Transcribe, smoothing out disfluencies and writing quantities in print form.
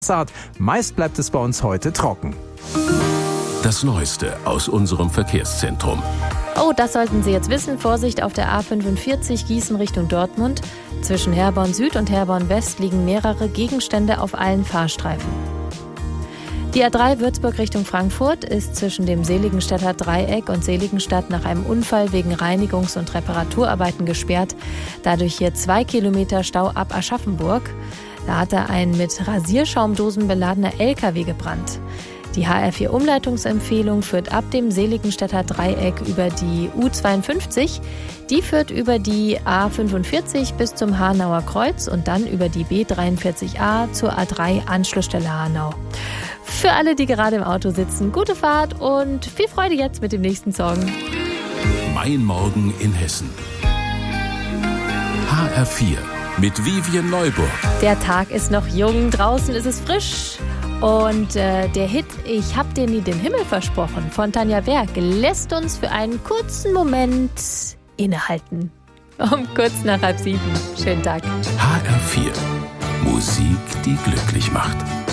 Meist bleibt es bei uns heute trocken. Das Neueste aus unserem Verkehrszentrum. Oh, das sollten Sie jetzt wissen. Vorsicht auf der A45 Gießen Richtung Dortmund. Zwischen Herborn Süd und Herborn West liegen mehrere Gegenstände auf allen Fahrstreifen. Die A3 Würzburg Richtung Frankfurt ist zwischen dem Seligenstädter Dreieck und Seligenstadt nach einem Unfall wegen Reinigungs- und Reparaturarbeiten gesperrt. Dadurch hier 2 Kilometer Stau ab Aschaffenburg. Da hatte ein mit Rasierschaumdosen beladener LKW gebrannt. Die HR4-Umleitungsempfehlung führt ab dem Seligenstädter Dreieck über die U52. Die führt über die A45 bis zum Hanauer Kreuz und dann über die B43a zur A3 Anschlussstelle Hanau. Für alle, die gerade im Auto sitzen, gute Fahrt und viel Freude jetzt mit dem nächsten Song. Mein Morgen in Hessen. HR4 mit Vivian Neuburg. Der Tag ist noch jung, draußen ist es frisch. Und der Hit Ich hab dir nie den Himmel versprochen von Tanja Berg lässt uns für einen kurzen Moment innehalten. Um kurz nach 6:30. Schönen Tag. HR4. Musik, die glücklich macht.